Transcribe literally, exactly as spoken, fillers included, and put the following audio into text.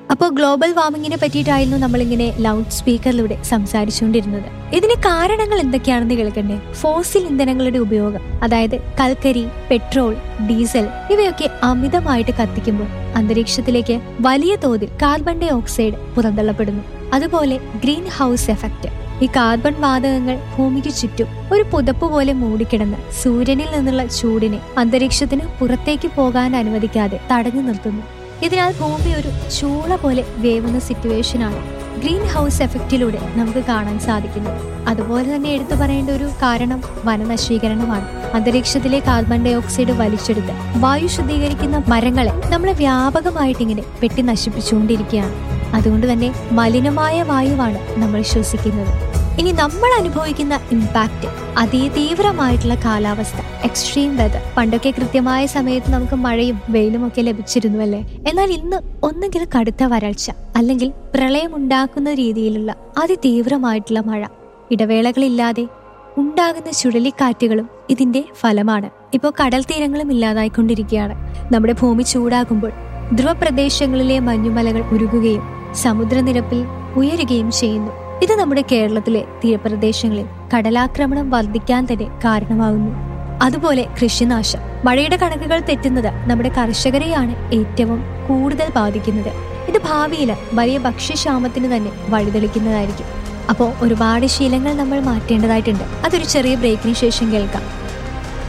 അപ്പോൾ ഗ്ലോബൽ വാർമിങ്ങിനെ പറ്റിയിട്ടായിരുന്നു നമ്മളിങ്ങനെ ലൗഡ് സ്പീക്കറിലൂടെ സംസാരിച്ചുകൊണ്ടിരുന്നത്. ഇതിന് കാരണങ്ങൾ എന്തൊക്കെയാണെന്ന് കേൾക്കണ്ടേ? ഫോസിൽ ഇന്ധനങ്ങളുടെ ഉപയോഗം, അതായത് കൽക്കരി, പെട്രോൾ, ഡീസൽ ഇവയൊക്കെ അമിതമായിട്ട് കത്തിക്കുമ്പോൾ അന്തരീക്ഷത്തിലേക്ക് വലിയ തോതിൽ കാർബൺ ഡൈ ഓക്സൈഡ് പുറന്തള്ളപ്പെടുന്നു. അതുപോലെ ഗ്രീൻ ഹൗസ് എഫക്റ്റ്. ഈ കാർബൺ വാതകങ്ങൾ ഭൂമിക്ക് ചുറ്റും ഒരു പുതപ്പ് പോലെ മൂടിക്കിടന്ന് സൂര്യനിൽ നിന്നുള്ള ചൂടിനെ അന്തരീക്ഷത്തിന് പുറത്തേക്ക് പോകാൻ അനുവദിക്കാതെ തടഞ്ഞു നിർത്തുന്നു. ഇതിനാൽ ഭൂമി ഒരു ചൂള പോലെ വേവുന്ന സിറ്റുവേഷനാണ് ഗ്രീൻ ഹൗസ് എഫക്റ്റിലൂടെ നമുക്ക് കാണാൻ സാധിക്കുന്നത്. അതുപോലെ തന്നെ എടുത്തു പറയേണ്ട ഒരു കാരണം വനനശീകരണമാണ്. അന്തരീക്ഷത്തിലെ കാർബൺ ഡൈ ഓക്സൈഡ് വലിച്ചെടുത്ത് വായു ശുദ്ധീകരിക്കുന്ന മരങ്ങളെ നമ്മൾ വ്യാപകമായിട്ട് ഇങ്ങനെ വെട്ടി നശിപ്പിച്ചുകൊണ്ടിരിക്കുകയാണ്. അതുകൊണ്ട് തന്നെ മലിനമായ വായുവാണ് നമ്മൾ ശ്വസിക്കുന്നത്. ഇനി നമ്മൾ അനുഭവിക്കുന്ന ഇമ്പാക്റ്റ് അതിതീവ്രമായിട്ടുള്ള കാലാവസ്ഥ, എക്സ്ട്രീം വെതർ. പണ്ടൊക്കെ കൃത്യമായ സമയത്ത് നമുക്ക് മഴയും വെയിലും ഒക്കെ ലഭിച്ചിരുന്നു അല്ലേ? എന്നാൽ ഇന്ന് ഒന്നുകിൽ കടുത്ത വരൾച്ച, അല്ലെങ്കിൽ പ്രളയം ഉണ്ടാക്കുന്ന രീതിയിലുള്ള അതിതീവ്രമായിട്ടുള്ള മഴ, ഇടവേളകളില്ലാതെ ഉണ്ടാകുന്ന ചുഴലിക്കാറ്റുകളും ഇതിന്റെ ഫലമാണ്. ഇപ്പോൾ കടൽ തീരങ്ങളും ഇല്ലാതായിക്കൊണ്ടിരിക്കുകയാണ്. നമ്മുടെ ഭൂമി ചൂടാകുമ്പോൾ ധ്രുവപ്രദേശങ്ങളിലെ മഞ്ഞുമലകൾ ഉരുകുകയും സമുദ്രനിരപ്പിൽ ഉയരുകയും ചെയ്യുന്നു. ഇത് നമ്മുടെ കേരളത്തിലെ തീരപ്രദേശങ്ങളിൽ കടലാക്രമണം വർദ്ധിക്കാൻ തന്നെ കാരണമാകുന്നു. അതുപോലെ കൃഷിനാശം. മഴയുടെ കണക്കുകൾ തെറ്റുന്നത് നമ്മുടെ കർഷകരെയാണ് ഏറ്റവും കൂടുതൽ ബാധിക്കുന്നത്. ഇത് ഭാവിയിൽ വലിയ ഭക്ഷ്യക്ഷാമത്തിന് തന്നെ വഴിതെളിക്കുന്നതായിരിക്കും. അപ്പോൾ ഒരുപാട് ശീലങ്ങൾ നമ്മൾ മാറ്റേണ്ടതായിട്ടുണ്ട്. അതൊരു ചെറിയ ബ്രേക്കിന് ശേഷം കേൾക്കാം.